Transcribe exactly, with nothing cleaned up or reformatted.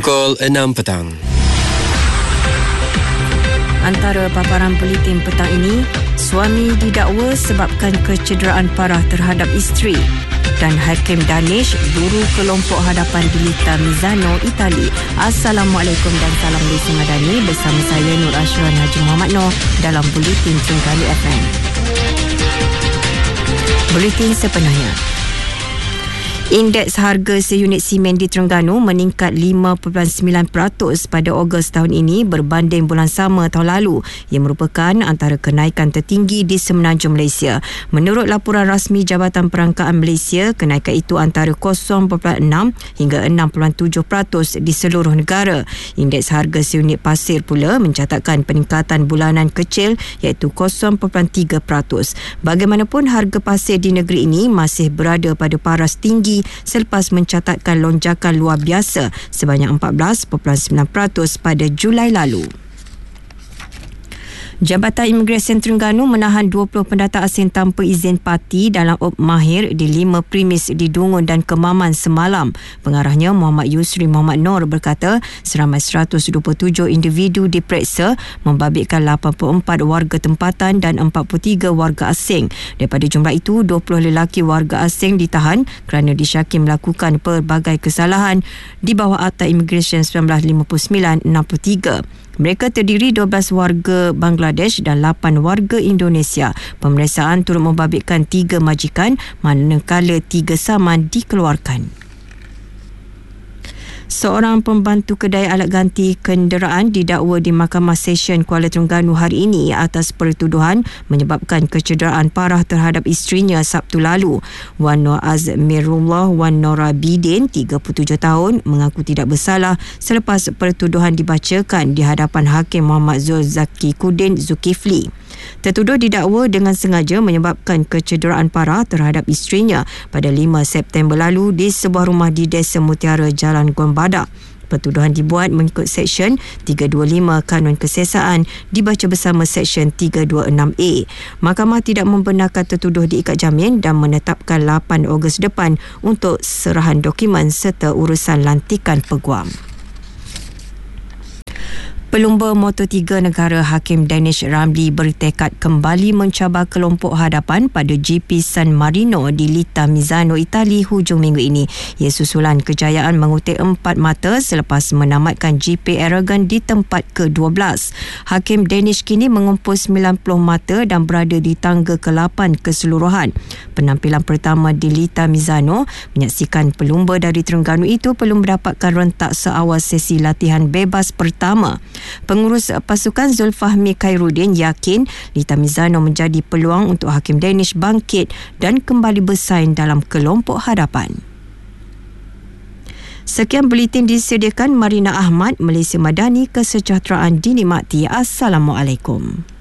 Pukul enam petang. Antara paparan buletin petang ini, suami didakwa sebabkan kecederaan parah terhadap isteri, dan Hakim Danish buru kelompok hadapan di Lita Misano, Itali. Assalamualaikum dan salam Desi Madani bersama saya Nur Ashran Haji Muhammad Noor dalam Buletin Terengganu F M. Buletin sepenuhnya. Indeks harga seunit simen di Terengganu meningkat lima perpuluhan sembilan peratus pada Ogos tahun ini berbanding bulan sama tahun lalu, yang merupakan antara kenaikan tertinggi di semenanjung Malaysia. Menurut laporan rasmi Jabatan Perangkaan Malaysia, kenaikan itu antara kosong perpuluhan enam hingga enam perpuluhan tujuh peratus di seluruh negara. Indeks harga seunit pasir pula mencatatkan peningkatan bulanan kecil iaitu kosong perpuluhan tiga peratus. Bagaimanapun, harga pasir di negeri ini masih berada pada paras tinggi selepas mencatatkan lonjakan luar biasa sebanyak empat belas perpuluhan sembilan peratus pada Julai lalu. Jabatan Imigresen Terengganu menahan dua puluh pendata asing tanpa izin parti dalam op mahir di lima premis di Dungun dan Kemaman semalam. Pengarahnya Muhammad Yusri Muhammad Noor berkata seramai seratus dua puluh tujuh individu diperiksa, membabitkan lapan puluh empat warga tempatan dan empat puluh tiga warga asing. Daripada jumlah itu, dua puluh lelaki warga asing ditahan kerana disyaki melakukan pelbagai kesalahan di bawah Akta Imigresen seribu sembilan ratus lima puluh sembilan enam puluh tiga. Mereka terdiri dua belas warga Bangladesh dan lapan warga Indonesia. Pemeriksaan turut membabitkan tiga majikan, manakala tiga saman dikeluarkan. Seorang pembantu kedai alat ganti kenderaan didakwa di Mahkamah Session Kuala Terengganu hari ini atas pertuduhan menyebabkan kecederaan parah terhadap isterinya Sabtu lalu. Wan Nur Azmirullah Wan Nora Bidin, tiga puluh tujuh tahun, mengaku tidak bersalah selepas pertuduhan dibacakan di hadapan Hakim Muhammad Zul Zaki Kudin Zulkifli. Tertuduh didakwa dengan sengaja menyebabkan kecederaan parah terhadap isterinya pada lima September lalu di sebuah rumah di Desa Mutiara, Jalan Gombadak. Pertuduhan dibuat mengikut Seksyen tiga dua lima Kanun Kesiasaan dibaca bersama Seksyen tiga dua enam A. Mahkamah tidak membenarkan tertuduh diikat jamin dan menetapkan lapan Ogos depan untuk serahan dokumen serta urusan lantikan peguam. Pelumba Moto tiga negara Hakim Danish Ramli bertekad kembali mencabar kelompok hadapan pada G P San Marino di Lita Misano, Itali hujung minggu ini. Ia susulan kejayaan mengutip empat mata selepas menamatkan G P Aragon di tempat ke dua belas. Hakim Danish kini mengumpul sembilan puluh mata dan berada di tangga ke lapan keseluruhan. Penampilan pertama di Lita Misano menyaksikan pelumba dari Terengganu itu perlu mendapatkan rentak seawal sesi latihan bebas pertama. Pengurus pasukan Zulfahmi Khairuddin yakin Lita Misano menjadi peluang untuk Hakim Danish bangkit dan kembali bersaing dalam kelompok hadapan. Sekian buletin disediakan Marina Ahmad, Malaysia Madani, kesejahteraan dinikmati. Assalamualaikum.